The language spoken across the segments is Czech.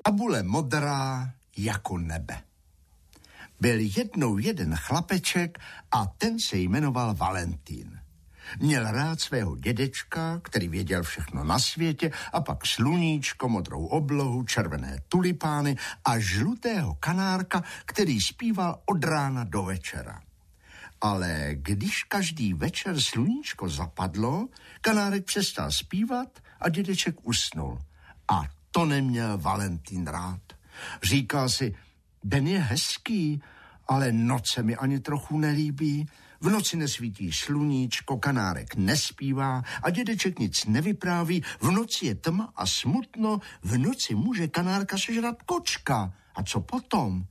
Tabule modrá jako nebe. Byl jednou jeden chlapeček a ten se jmenoval Valentín. Měl rád svého dědečka, který věděl všechno na světě, a pak sluníčko, modrou oblohu, červené tulipány a žlutého kanárka, který zpíval od rána do večera. Ale když každý večer sluníčko zapadlo, kanárek přestal zpívat a dědeček usnul. A to neměl Valentín rád. Říkal si, den je hezký, ale noc se mi ani trochu nelíbí. V noci nesvítí sluníčko, kanárek nespívá a dědeček nic nevypráví. V noci je tma a smutno, v noci může kanárka sežrat kočka. A co potom?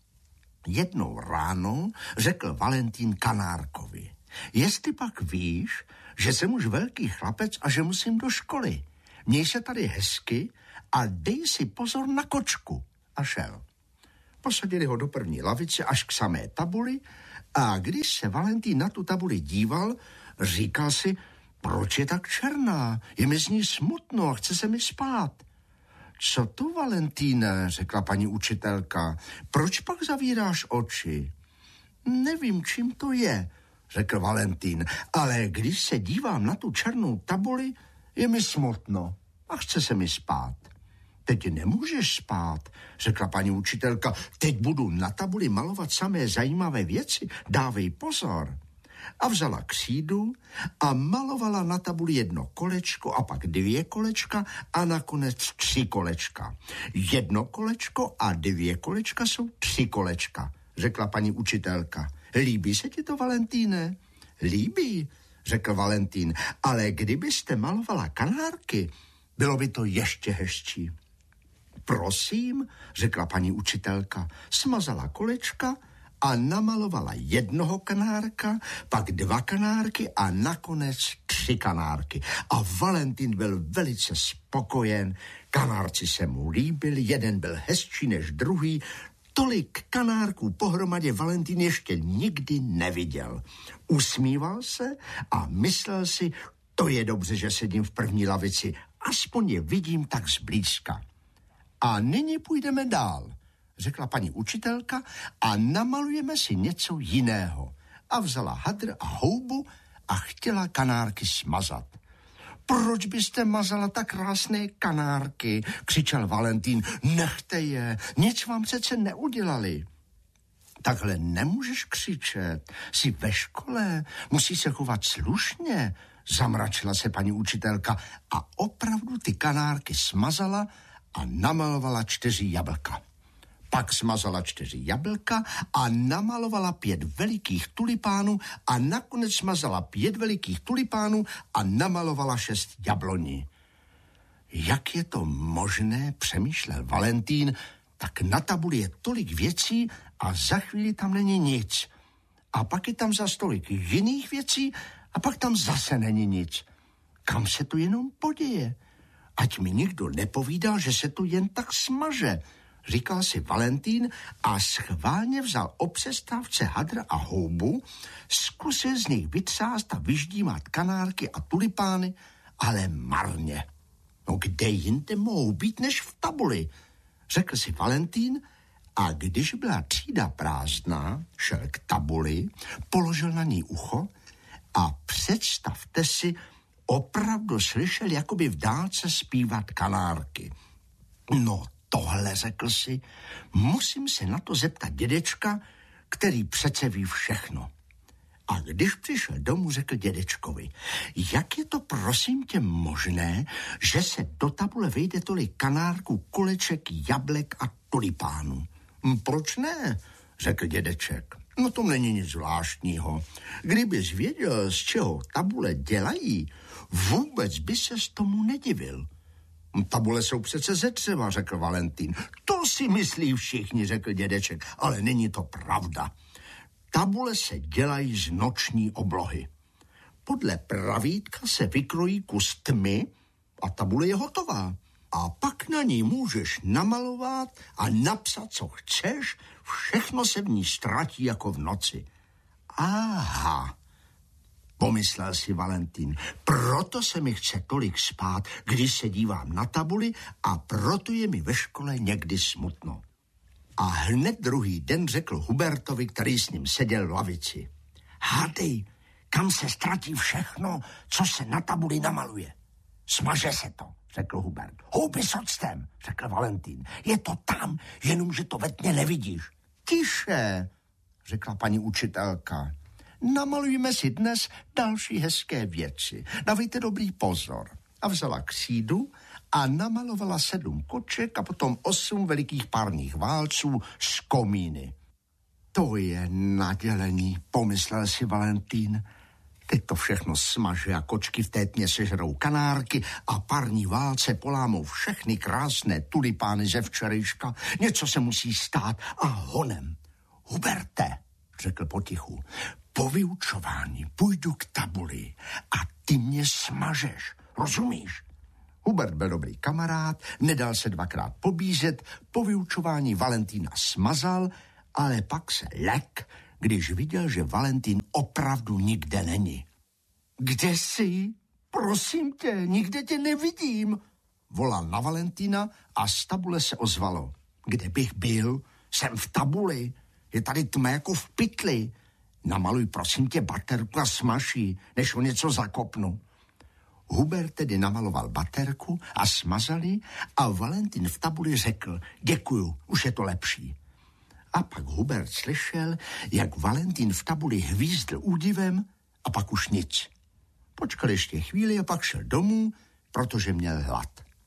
Jednou ráno řekl Valentín kanárkovi, jestli pak víš, že jsem už velký chlapec a že musím do školy. Měj se tady hezky a dej si pozor na kočku. A šel. Posadili ho do první lavice až k samé tabuli a když se Valentín na tu tabuli díval, říkal si, proč je tak černá, je mi z ní smutno a chce se mi spát. Co to, Valentíne, řekla paní učitelka, proč pak zavíráš oči? Nevím, čím to je, řekl Valentín, ale když se dívám na tu černou tabuli, je mi smutno a chce se mi spát. Teď nemůžeš spát, řekla paní učitelka, teď budu na tabuli malovat samé zajímavé věci, dávej pozor. A vzala křídu a malovala na tabuli 1 kolečko a pak 2 kolečka a nakonec 3 kolečka. 1 kolečko a 2 kolečka jsou 3 kolečka, řekla paní učitelka. Líbí se ti to, Valentíne? Líbí, řekl Valentín, ale kdybyste malovala kanárky, bylo by to ještě hezčí. Prosím, řekla paní učitelka, smazala kolečka a namalovala 1 kanárka, pak 2 kanárky a nakonec 3 kanárky. A Valentín byl velice spokojen, kanárci se mu líbili, jeden byl hezčí než druhý, tolik kanárků pohromadě Valentín ještě nikdy neviděl. Usmíval se a myslel si, to je dobře, že sedím v první lavici, aspoň je vidím tak zblízka. A nyní půjdeme dál, řekla paní učitelka, a namalujeme si něco jiného. A vzala hadr a houbu a chtěla kanárky smazat. Proč byste mazala tak krásné kanárky, křičel Valentín, nechte je, nic vám přece neudělali. Takhle nemůžeš křičet, jsi ve škole, musí se chovat slušně, zamračila se paní učitelka a opravdu ty kanárky smazala a namalovala 4 jablka. Pak smazala 4 jablka a namalovala 5 velikých tulipánů a nakonec smazala 5 velikých tulipánů a namalovala 6 jabloní. Jak je to možné, přemýšlel Valentín, tak na tabuli je tolik věcí a za chvíli tam není nic. A pak je tam zas tolik jiných věcí a pak tam zase není nic. Kam se to jenom poděje? Ať mi nikdo nepovídal, že se to jen tak smaže, říkal si Valentín a schválně vzal o přestávce hadr a houbu, zkusil z nich vytřást a vyždímat kanárky a tulipány, ale marně. No kde jinde mohou být než v tabuli, řekl si Valentín a když byla třída prázdná, šel k tabuli, položil na ní ucho a představte si, opravdu slyšel jakoby v dálce zpívat kanárky. No tohle, řekl si, musím se na to zeptat dědečka, který přece ví všechno. A když přišel domů, řekl dědečkovi, jak je to prosím tě možné, že se do tabule vejde tolik kanárků, koleček, jablek a tulipánů? Proč ne, řekl dědeček. No to není nic zvláštního. Kdybys věděl, z čeho tabule dělají, vůbec by ses tomu nedivil. Tabule jsou přece ze dřeva, řekl Valentín. To si myslí všichni, řekl dědeček, ale není to pravda. Tabule se dělají z noční oblohy. Podle pravítka se vykrojí kus tmy a tabule je hotová. A pak na ní můžeš namalovat a napsat, co chceš, všechno se v ní ztratí jako v noci. Aha. pomyslel si Valentín. Proto se mi chce tolik spát, když se dívám na tabuli a proto je mi ve škole někdy smutno. A hned druhý den řekl Hubertovi, který s ním seděl v lavici. Hádej, kam se ztratí všechno, co se na tabuli namaluje. Smaže se to, řekl Hubert. Houby s octem, řekl Valentín. Je to tam, jenomže to ve tmě nevidíš. Tiše, řekla paní učitelka. Namalujme si dnes další hezké věci. Dávejte dobrý pozor. A vzala křídu a namalovala 7 koček a potom 8 velikých párních válců z komíny. To je nadělení, pomyslel si Valentín. Teď to všechno smaže a kočky v té tmě sežerou kanárky a parní válce polámou všechny krásné tulipány ze včerejška. Něco se musí stát a honem. Huberte, řekl potichu, po vyučování půjdu k tabuli a ty mě smažeš, rozumíš? Hubert byl dobrý kamarád, nedal se 2krát pobízet, po vyučování Valentína smazal, ale pak se lek, když viděl, že Valentín opravdu nikde není. Kde jsi? Prosím tě, nikde tě nevidím, volal na Valentína a z tabule se ozvalo. Kde bych byl? Jsem v tabuli. Je tady tma jako v pytli. Namaluj prosím tě baterku a smaží, než ho něco zakopnu. Hubert tedy namaloval baterku a smazali a Valentín v tabuli řekl, děkuju, už je to lepší. A pak Hubert slyšel, jak Valentín v tabuli hvízdl údivem a pak už nic. Počkal ještě chvíli a pak šel domů, protože měl hlad.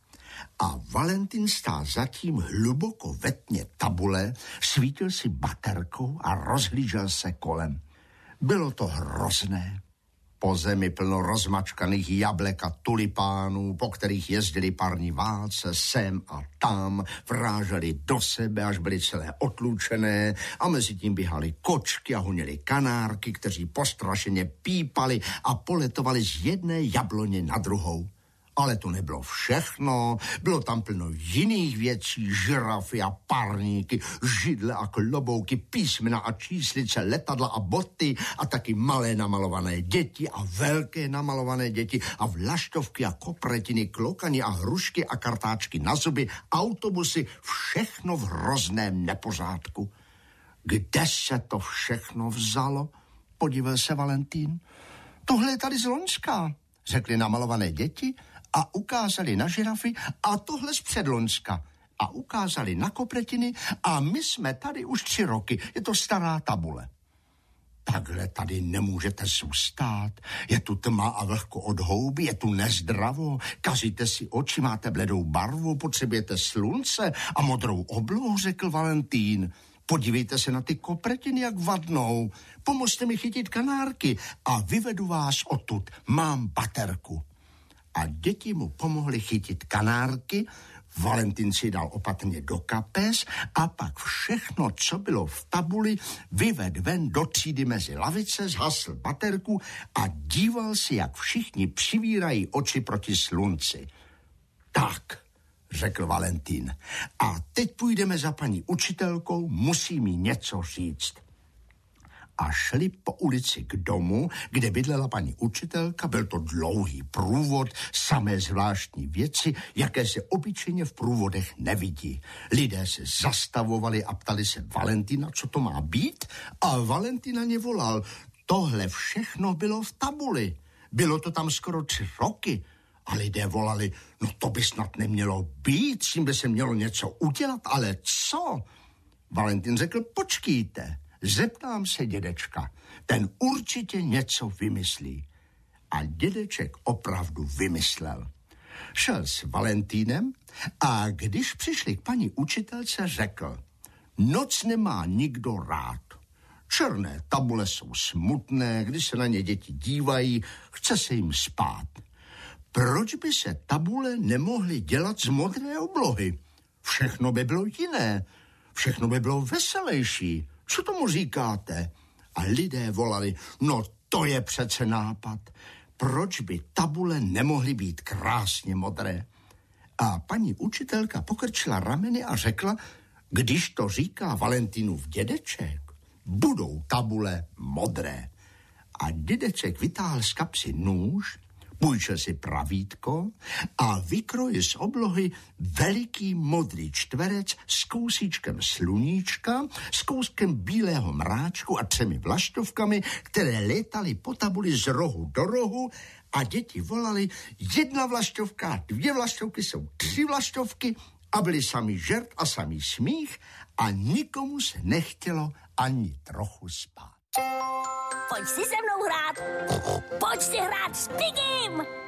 A Valentín stál zatím hluboko ve tmě tabule, svítil si baterkou a rozhlížel se kolem. Bylo to hrozné. Po zemi plno rozmačkaných jablek a tulipánů, po kterých jezdili parní válce sem a tam, vráželi do sebe, až byly celé otlučené a mezi tím běhali kočky a honili kanárky, kteří postrašeně pípali a poletovali z jedné jabloně na druhou. Ale to nebylo všechno, bylo tam plno jiných věcí, žirafy a parníky, židle a klobouky, písmena a číslice, letadla a boty a taky malé namalované děti a velké namalované děti a vlaštovky a kopretiny, klokani a hrušky a kartáčky na zuby, autobusy, všechno v hrozném nepořádku. Kde se to všechno vzalo? Podíval se Valentín. Tohle je tady z Loňska, řekli namalované děti a ukázali na žirafy a tohle z předloňska. A ukázali na kopretiny a my jsme tady už 3 roky. Je to stará tabule. Takhle tady nemůžete zůstat. Je tu tma a vlhko od houby, je tu nezdravo. Kazíte si oči, máte bledou barvu, potřebujete slunce a modrou oblohu, řekl Valentín. Podívejte se na ty kopretiny, jak vadnou. Pomozte mi chytit kanárky a vyvedu vás odtud. Mám baterku. A děti mu pomohly chytit kanárky, Valentín si dal opatrně do kapes a pak všechno, co bylo v tabuli, vyvedl ven do třídy mezi lavice, zhasl baterku a díval si, jak všichni přivírají oči proti slunci. Tak, řekl Valentín, a teď půjdeme za paní učitelkou, musí mi něco říct. A šli po ulici k domu, kde bydlela paní učitelka. Byl to dlouhý průvod, samé zvláštní věci, jaké se obyčejně v průvodech nevidí. Lidé se zastavovali a ptali se Valentína, co to má být, a Valentín na ně volal. Tohle všechno bylo v tabuli. Bylo to tam skoro 3 roky. A lidé volali, no to by snad nemělo být, s tím by se mělo něco udělat, ale co? Valentín řekl, počkejte. Zeptám se dědečka, ten určitě něco vymyslí. A dědeček opravdu vymyslel. Šel s Valentínem a když přišli k paní učitelce, řekl, noc nemá nikdo rád. Černé tabule jsou smutné, když se na ně děti dívají, chce se jim spát. Proč by se tabule nemohly dělat z modré oblohy? Všechno by bylo jiné, všechno by bylo veselější. Co tomu říkáte? A lidé volali, no to je přece nápad. Proč by tabule nemohly být krásně modré? A paní učitelka pokrčila rameny a řekla, když to říká Valentínův dědeček, budou tabule modré. A dědeček vytáhl z kapsy nůž, půjčil si pravítko a vykrojil z oblohy veliký modrý čtverec s kousíčkem sluníčka, s kouskem bílého mráčku a 3 vlaštovkami, které létaly po tabuli z rohu do rohu a děti volali 1 vlaštovka, 2 vlaštovky jsou 3 vlaštovky a byli sami žert a sami smích a nikomu se nechtělo ani trochu spát. Pojď si se mnou hrát. Pojď si hrát s Pigim.